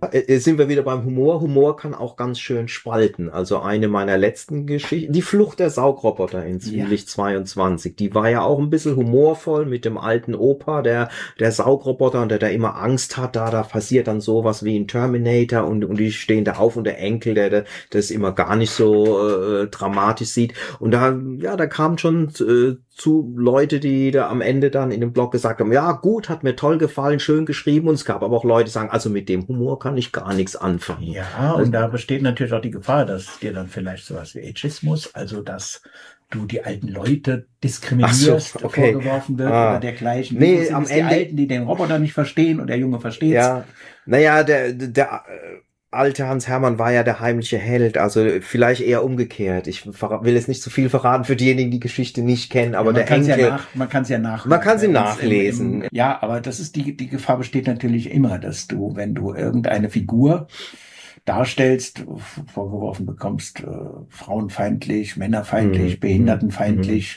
sind wir wieder beim Humor. Humor kann auch ganz schön spalten. Also eine meiner letzten Geschichten, die Flucht der Saugroboter in Zwielicht 22, die war ja auch ein bisschen humorvoll mit dem alten Opa, der Saugroboter, und der immer Angst hat, da passiert dann sowas wie ein Terminator und die stehen da auf und der Enkel, der das immer gar nicht so dramatisch sieht. Und da kamen schon zu Leute, die da am Ende dann in dem Blog gesagt haben, ja gut, hat mir toll gefallen, schön geschrieben, und es gab aber auch Leute, die sagen, also mit dem Humor kann ich gar nichts anfangen. Ja, und da besteht natürlich auch die Gefahr, dass dir dann vielleicht sowas wie Ageismus, also dass du die alten Leute diskriminierst, vorgeworfen wird oder dergleichen. Nee, am Ende die Alten, die den Roboter nicht verstehen und der Junge versteht's. Ja, naja, der alte Hans Hermann war ja der heimliche Held, also vielleicht eher umgekehrt. Ich will jetzt nicht zu viel verraten für diejenigen, die Geschichte nicht kennen, aber der Enkel... man kann es ja nachlesen. Man kann sie nachlesen. Ja, aber das ist die Gefahr besteht natürlich immer, dass du, wenn du irgendeine Figur darstellst, vorgeworfen bekommst, frauenfeindlich, männerfeindlich, behindertenfeindlich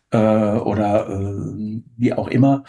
oder wie auch immer,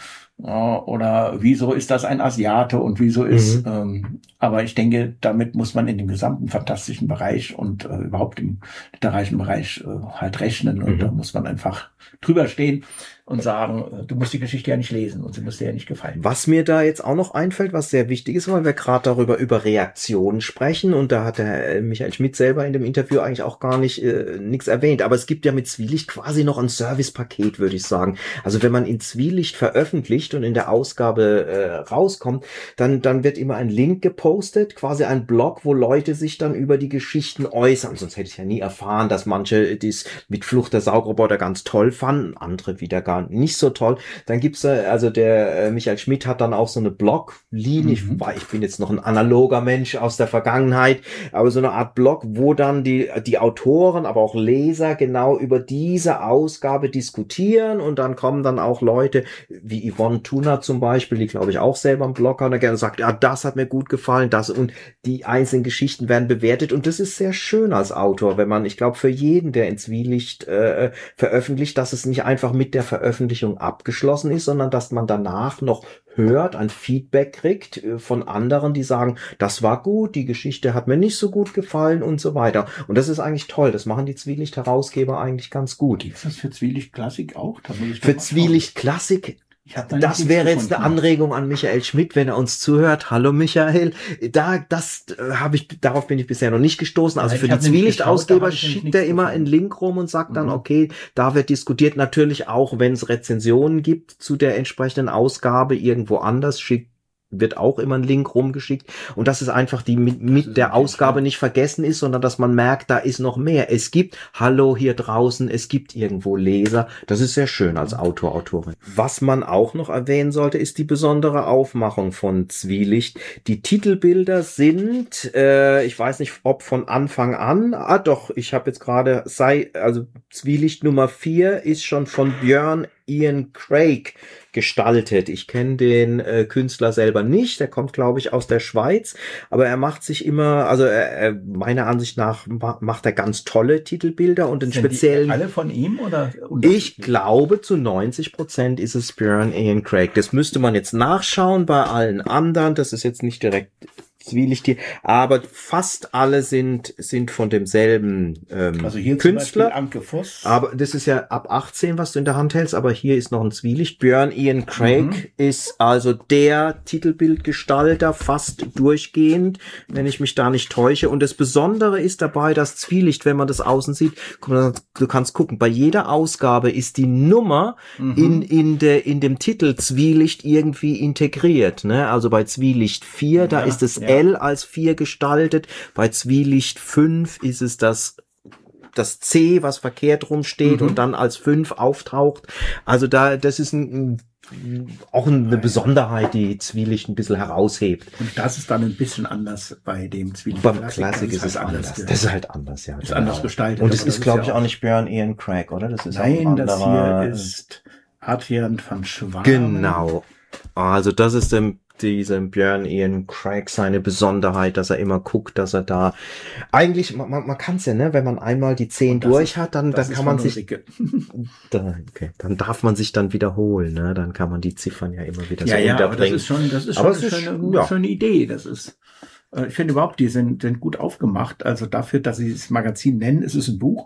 oder wieso ist das ein Asiate und wieso ist, aber ich denke, damit muss man in dem gesamten fantastischen Bereich und überhaupt im literarischen Bereich halt rechnen, und da muss man einfach drüber stehen und sagen, du musst die Geschichte ja nicht lesen und sie muss dir ja nicht gefallen. Was mir da jetzt auch noch einfällt, was sehr wichtig ist, weil wir gerade über Reaktionen sprechen, und da hat der Michael Schmidt selber in dem Interview eigentlich auch gar nicht nichts erwähnt, aber es gibt ja mit Zwielicht quasi noch ein Servicepaket, würde ich sagen. Also wenn man in Zwielicht veröffentlicht und in der Ausgabe rauskommt, dann wird immer ein Link gepostet, quasi ein Blog, wo Leute sich dann über die Geschichten äußern. Sonst hätte ich ja nie erfahren, dass manche dies mit Flucht der Saugroboter ganz toll fanden, andere wieder gar nicht so toll. Dann gibt's also der Michael Schmidt hat dann auch so eine Bloglinie. Ich bin jetzt noch ein analoger Mensch aus der Vergangenheit, aber so eine Art Blog, wo dann die Autoren, aber auch Leser genau über diese Ausgabe diskutieren, und dann kommen dann auch Leute wie Yvonne Tuna zum Beispiel, die glaube ich auch selber einen Blog hat, und gerne sagt, ja, das hat mir gut gefallen, das, und die einzelnen Geschichten werden bewertet, und das ist sehr schön als Autor, wenn man, ich glaube, für jeden, der in Zwielicht veröffentlicht, dass es nicht einfach mit der Veröffentlichung abgeschlossen ist, sondern dass man danach noch hört, ein Feedback kriegt von anderen, die sagen, das war gut, die Geschichte hat mir nicht so gut gefallen und so weiter. Und das ist eigentlich toll. Das machen die Zwielicht-Herausgeber eigentlich ganz gut. Ist das für Zwielicht-Klassik auch? Für Zwielicht-Klassik? Das wäre jetzt eine Anregung an Michael Schmidt, wenn er uns zuhört. Hallo Michael. Darauf bin ich bisher noch nicht gestoßen. Also für die Zwielicht-Ausgeber schickt er immer einen Link rum und sagt dann, okay, da wird diskutiert. Natürlich auch, wenn es Rezensionen gibt zu der entsprechenden Ausgabe irgendwo anders, wird auch immer ein Link rumgeschickt, und dass es einfach die mit der Ausgabe nicht vergessen ist, sondern dass man merkt, da ist noch mehr. Es gibt, hallo hier draußen, es gibt irgendwo Leser. Das ist sehr schön als Autor, Autorin. Was man auch noch erwähnen sollte, ist die besondere Aufmachung von Zwielicht. Die Titelbilder sind, ich weiß nicht, ob von Anfang an, doch, ich habe jetzt gerade, also Zwielicht Nummer 4 ist schon von Björn Ian Craig gestaltet. Ich kenne den Künstler selber nicht, der kommt, glaube ich, aus der Schweiz, aber er macht sich immer, also meiner Ansicht nach macht er ganz tolle Titelbilder, und den speziellen... Alle von ihm, oder? Ich glaube, zu 90% ist es Björn Ian Craig. Das müsste man jetzt nachschauen bei allen anderen, das ist jetzt nicht direkt Zwielicht hier, aber fast alle sind von demselben also hier Künstler. Zum Beispiel Anke Voss. Aber das ist ja ab 18, was du in der Hand hältst, aber hier ist noch ein Zwielicht. Björn Ian Craig ist also der Titelbildgestalter, fast durchgehend, wenn ich mich da nicht täusche. Und das Besondere ist dabei, dass Zwielicht, wenn man das außen sieht, du kannst gucken, bei jeder Ausgabe ist die Nummer in dem Titel Zwielicht irgendwie integriert, ne? Also bei Zwielicht 4, da ist es L als 4 gestaltet, bei Zwielicht 5 ist es das C, was verkehrt rumsteht und dann als 5 auftaucht. Also das ist auch eine Besonderheit, die Zwielicht ein bisschen heraushebt. Und das ist dann ein bisschen anders bei dem Zwielicht. Beim Klassik ist es anders. Das ist halt anders, ja. Ist anders gestaltet. Und es ist, glaube ich, auch nicht Björn Ian Craig, oder? Das ist Nein, das hier ist Adrian van Schwaan. Genau. Also das ist diesem Björn Ian Craig seine Besonderheit, dass er immer guckt, dass er da eigentlich, man kann es ja, ne, wenn man einmal die 10 durch hat, dann kann man sich dann darf man sich dann wiederholen, ne, dann kann man die Ziffern ja immer wieder so unterbringen. Aber das ist schon eine schöne Idee, das ist Ich finde überhaupt, die sind gut aufgemacht. Also dafür, dass sie das Magazin nennen, es ist ein Buch.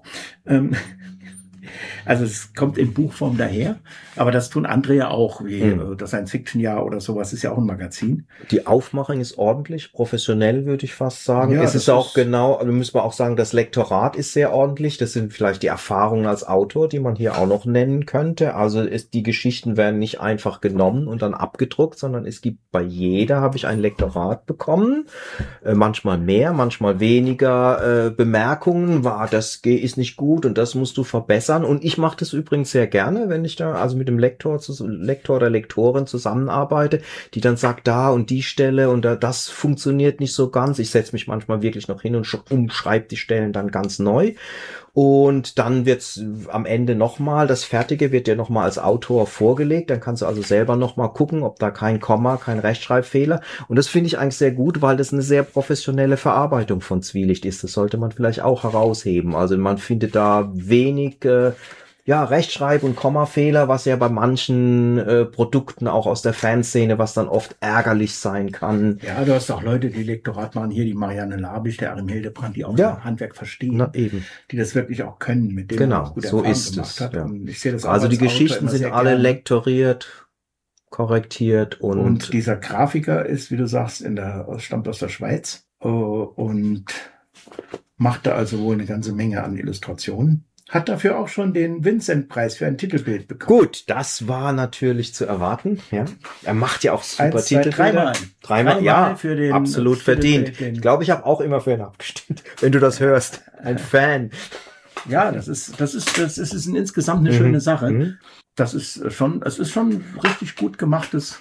Also es kommt in Buchform daher, aber das tun andere ja auch, wie das Science-Fiction-Jahr oder sowas, ist ja auch ein Magazin. Die Aufmachung ist ordentlich, professionell, würde ich fast sagen. Ja, Es das ist auch ist- genau, also müssen wir auch sagen, das Lektorat ist sehr ordentlich. Das sind vielleicht die Erfahrungen als Autor, die man hier auch noch nennen könnte. Also die Geschichten werden nicht einfach genommen und dann abgedruckt, sondern es gibt bei jeder, habe ich ein Lektorat bekommen. Manchmal mehr, manchmal weniger Bemerkungen, das ist nicht gut und das musst du verbessern. Und ich mache das übrigens sehr gerne, wenn ich da also mit dem Lektor oder Lektorin zusammenarbeite, die dann sagt, da und die Stelle und das funktioniert nicht so ganz. Ich setze mich manchmal wirklich noch hin und umschreibe die Stellen dann ganz neu. Und dann wird's am Ende nochmal, das Fertige wird dir nochmal als Autor vorgelegt. Dann kannst du also selber nochmal gucken, ob da kein Komma, kein Rechtschreibfehler. Und das finde ich eigentlich sehr gut, weil das eine sehr professionelle Verarbeitung von Zwielicht ist. Das sollte man vielleicht auch herausheben. Also man findet da wenig Rechtschreib- und Kommafehler, was ja bei manchen Produkten auch aus der Fanszene, was dann oft ärgerlich sein kann. Ja, du hast auch Leute, die Lektorat machen, hier die Marianne Labisch, der Arim Hildebrand, die auch das Handwerk verstehen, Na, eben. die das wirklich auch können, mit denen man Genau, auch gute so Erfahrungen ist gemacht es. hat. Ja. Und ich sehe das auch Also die als Autor Geschichten immer sind sehr alle gerne. lektoriert, korrektiert Und dieser Grafiker ist, wie du sagst, stammt aus der Schweiz und machte also wohl eine ganze Menge an Illustrationen. Hat dafür auch schon den Vincent-Preis für ein Titelbild bekommen. Gut, das war natürlich zu erwarten. Ja, er macht ja auch super 1, 2, Titelbilder. Dreimal, ja, für den, absolut verdient. Ich glaube, ich habe auch immer für ihn abgestimmt, wenn du das hörst. Ein Fan. Ja, das ist insgesamt eine schöne Sache. Mhm. Es ist schon richtig gut gemachtes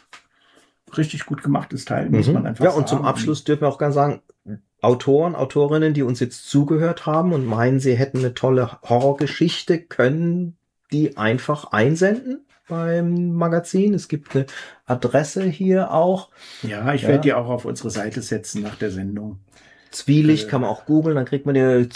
Teil, muss man einfach Ja, sagen. und zum Abschluss dürfen wir auch gerne sagen, Autoren, Autorinnen, die uns jetzt zugehört haben und meinen, sie hätten eine tolle Horrorgeschichte, können die einfach einsenden beim Magazin. Es gibt eine Adresse hier auch. Ja, ich werde die auch auf unsere Seite setzen nach der Sendung. Zwielicht kann man auch googeln, dann kriegt man die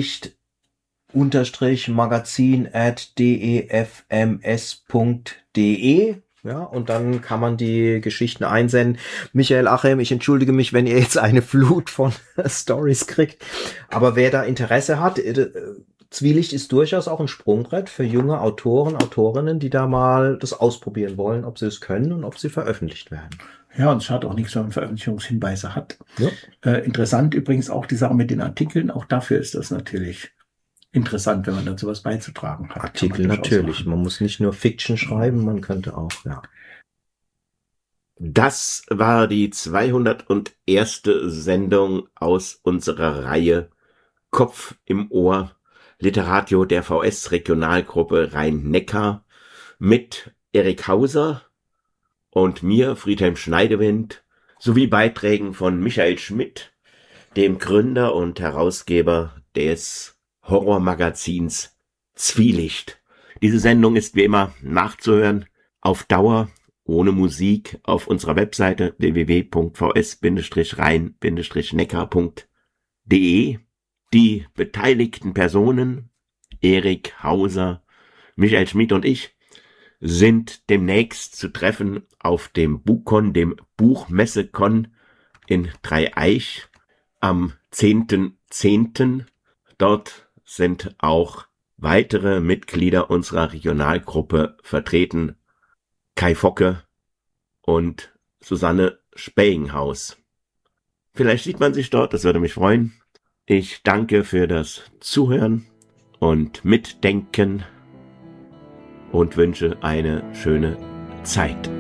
Zwielicht-magazin@defms.de. Ja, und dann kann man die Geschichten einsenden. Michael Achem, ich entschuldige mich, wenn ihr jetzt eine Flut von Stories kriegt. Aber wer da Interesse hat, Zwielicht ist durchaus auch ein Sprungbrett für junge Autoren, Autorinnen, die da mal das ausprobieren wollen, ob sie es können und ob sie veröffentlicht werden. Ja, und es schadet auch nichts, wenn man Veröffentlichungshinweise hat. Ja. Interessant übrigens auch die Sache mit den Artikeln. Auch dafür ist das natürlich interessant, wenn man dazu was beizutragen hat. Artikel natürlich. Man muss nicht nur Fiction schreiben, man könnte auch, ja. Das war die 201. Sendung aus unserer Reihe Kopf im Ohr, Literadio der VS Regionalgruppe Rhein-Neckar mit Erik Hauser und mir, Friedhelm Schneidewind, sowie Beiträgen von Michael Schmidt, dem Gründer und Herausgeber des Horrormagazins Zwielicht. Diese Sendung ist wie immer nachzuhören, auf Dauer, ohne Musik, auf unserer Webseite www.vs-rhein-neckar.de. Die beteiligten Personen, Erik Hauser, Michael Schmidt und ich, sind demnächst zu treffen auf dem Buchcon, dem Buchmesse-Con in Dreieich am 10.10. Dort sind auch weitere Mitglieder unserer Regionalgruppe vertreten. Kai Focke und Susanne Speyinghaus. Vielleicht sieht man sich dort, das würde mich freuen. Ich danke für das Zuhören und Mitdenken und wünsche eine schöne Zeit.